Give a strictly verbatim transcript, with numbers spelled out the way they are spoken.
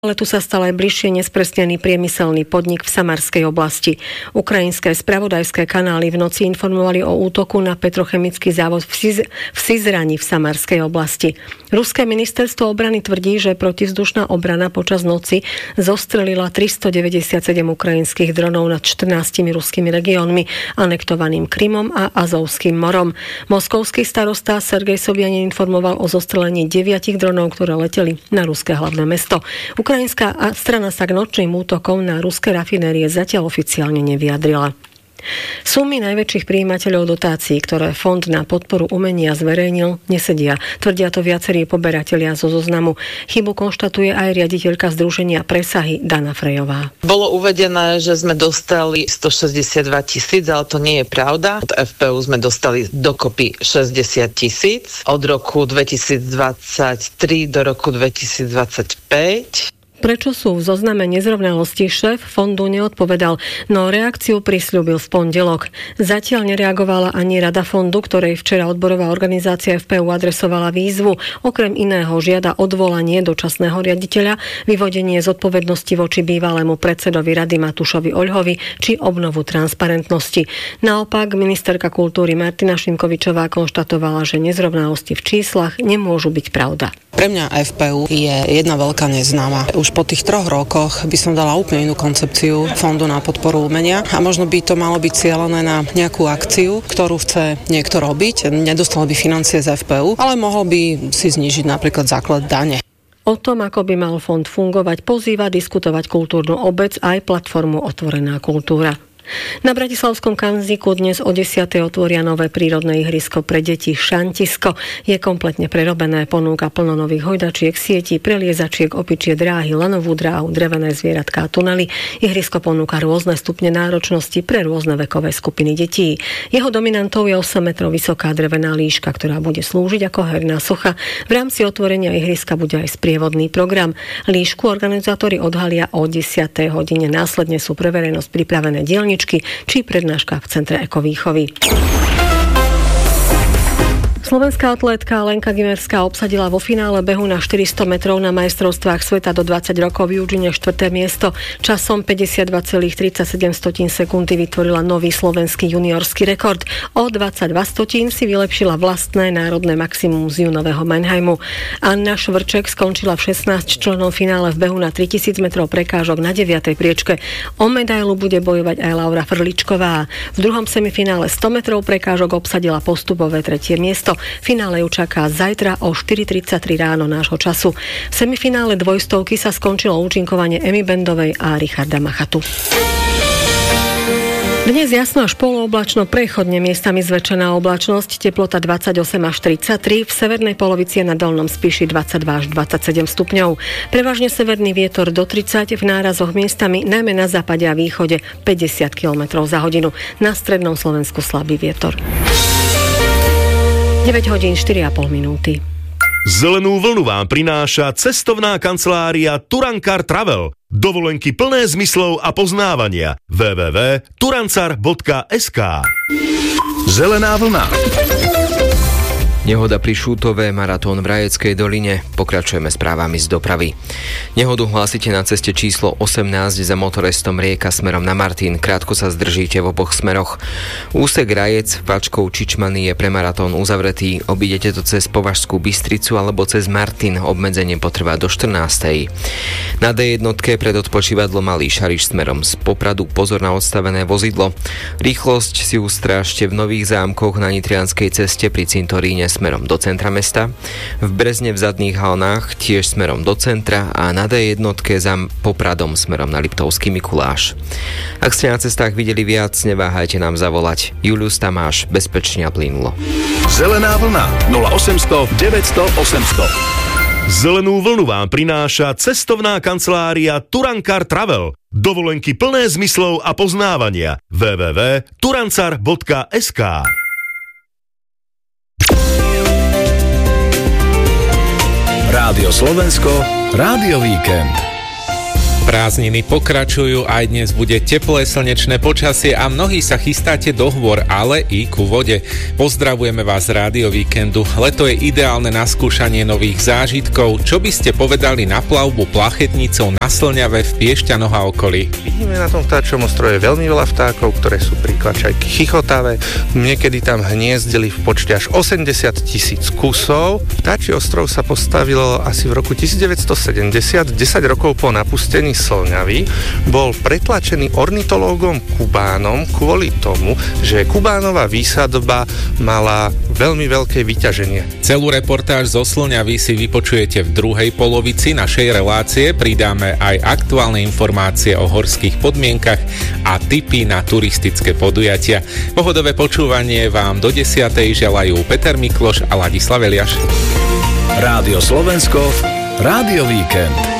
Ale tu sa stal aj bližšie nespresnený priemyselný podnik v Samarskej oblasti. Ukrajinské spravodajské kanály v noci informovali o útoku na petrochemický závod v, Siz- v Sizrani v Samarskej oblasti. Ruské ministerstvo obrany tvrdí, že protivzdušná obrana počas noci zostrelila tristodeväťdesiatsedem ukrajinských dronov nad štrnástimi ruskými regiónmi, anektovaným Krymom a Azovským morom. Moskovský starosta Sergej Sobjanin informoval o zostrelení deviatich dronov, ktoré leteli na ruské hlavné mesto. Ukrajinská strana sa k nočným útokom na ruské rafinérie zatiaľ oficiálne nevyjadrila. Sumy najväčších prijímateľov dotácií, ktoré Fond na podporu umenia zverejnil, nesedia. Tvrdia to viacerí poberatelia zo zoznamu. Chybu konštatuje aj riaditeľka združenia Presahy Dana Frejová. Bolo uvedené, že sme dostali stošesťdesiatdva tisíc, ale to nie je pravda. Od ef pé ú sme dostali dokopy šesťdesiat tisíc. Od roku dvetisícdvadsaťtri do roku dvetisícdvadsaťpäť. Prečo sú v zozname nezrovnalostí, šéf fondu neodpovedal, no reakciu prisľúbil v pondelok. Zatiaľ nereagovala ani rada fondu, ktorej včera odborová organizácia ef pé ú adresovala výzvu. Okrem iného žiada odvolanie dočasného riaditeľa, vyvodenie zodpovednosti voči bývalému predsedovi rady Matúšovi Oľhovi či obnovu transparentnosti. Naopak ministerka kultúry Martina Šimkovičová konštatovala, že nezrovnalosti v číslach nemôžu byť pravda. Pre mňa ef pé ú je jedna veľká neznáma. Už po tých troch rokoch by som dala úplne inú koncepciu Fondu na podporu umenia a možno by to malo byť cielené na nejakú akciu, ktorú chce niekto robiť. Nedostal by financie z ef pé ú, ale mohol by si znížiť napríklad základ dane. O tom, ako by mal fond fungovať, pozýva diskutovať kultúrnu obec aj platformu Otvorená kultúra. Na bratislavskom Kanziku dnes o desiatej otvoria nové prírodné ihrisko pre deti Šantisko. Je kompletne prerobené, ponúka plno nových hojdačiek, sietí, preliezačiek, opičie dráhy, lanovú dráhu, drevené zvieratká a tunely. Ihrisko ponúka rôzne stupne náročnosti pre rôzne vekové skupiny detí. Jeho dominantou je osem metrov vysoká drevená líška, ktorá bude slúžiť ako herná socha. V rámci otvorenia ihriska bude aj sprievodný program. Líšku organizátori odhalia o desiatej hodine. Následne sú pre verejnosť pripravené dielničky či prednáška v Centre ekovýchovy. Slovenská atlétka Lenka Gymerská obsadila vo finále behu na štyristo metrov na majstrovstvách sveta do dvadsať rokov v Eugene štvrté miesto. Časom päťdesiatdva celá tridsaťsedem sekundy vytvorila nový slovenský juniorský rekord. O dvadsaťdva stotín si vylepšila vlastné národné maximum z junového Mannheimu. Anna Švrček skončila v šestnásťčlennom finále v behu na tritisíc metrov prekážok na deviatej priečke. O medailu bude bojovať aj Laura Frličková. V druhom semifinále sto metrov prekážok obsadila postupové tretie miesto. Finále ju čaká zajtra o štyri tridsaťtri ráno nášho času. V semifinále dvojstovky sa skončilo účinkovanie Emy Bendovej a Richarda Machatu. Dnes jasno až polooblačno, prechodne miestami zväčšená oblačnosť, teplota dvadsaťosem až tridsaťtri, v severnej polovici na Dolnom Spiši dvadsaťdva až dvadsaťsedem stupňov. Prevažne severný vietor do tridsať, v nárazoch miestami, najmä na západe a východe päťdesiat kilometrov za hodinu. Na strednom Slovensku slabý vietor. deväť hodín štyri a pol minúty. Zelenú vlnu vám prináša cestovná kancelária Turankar Travel. Dovolenky plné zmyslov a poznávania. w w w bodka turancar bodka es ká. Zelená vlna. Nehoda pri Šútove, maratón v Rajeckej doline. Pokračujeme správami z dopravy. Nehodu hlásite na ceste číslo osemnásť za motorestom Rieka smerom na Martin. Krátko sa zdržíte v oboch smeroch. Úsek Rajec Vačkov Čičmany je pre maratón uzavretý. Obídete to cez Považskú Bystricu alebo cez Martin. Obmedzenie potrvá do štrnástej. Na dé jednotke pred odpočívadlom Malý Šariš smerom z Popradu pozor na odstavené vozidlo. Rýchlosť si ustrážte v Nových Zámkoch na Nitrianskej ceste pri cintoríne smerom do centra mesta, v Brezne v Zadných Halnách tiež smerom do centra a na dé jednotke za Popradom smerom na Liptovský Mikuláš. Ak ste na cestách videli viac, neváhajte nám zavolať. Julius Tamáš, bezpečne a plynulo. Zelená vlna nula osemsto deväťsto osemsto. Zelenú vlnu vám prináša cestovná kancelária Turankar Travel. Dovolenky plné zmyslov a poznávania. w w w bodka turancar bodka es ká. Rádio Slovensko, Rádio Víkend. Prázdniny pokračujú, aj dnes bude teplé slnečné počasie a mnohí sa chystáte do hôr, ale i ku vode. Pozdravujeme vás z Rádio Víkendu. Leto je ideálne na skúšanie nových zážitkov. Čo by ste povedali na plavbu plachetnicou na Slňave v Piešťanoch a okolí? Vidíme na tom vtáčom ostrove veľmi veľa vtákov, ktoré sú príklačajky chichotavé. Niekedy tam hniezdili v počte až osemdesiat tisíc kusov. Vtáčí ostrov sa postavilo asi v roku devätnásťstosedemdesiat, desať rokov po napustení Slňavy, bol pretlačený ornitológom Kubánom kvôli tomu, že Kubánova výsadba mala veľmi veľké vyťaženie. Celú reportáž zo Slňavy si vypočujete v druhej polovici našej relácie. Pridáme aj aktuálne informácie o horských podmienkach a tipy na turistické podujatia. Pohodové počúvanie vám do desiatej želajú Peter Mikloš a Ladislav Eliáš. Rádio Slovensko, Rádio Víkend.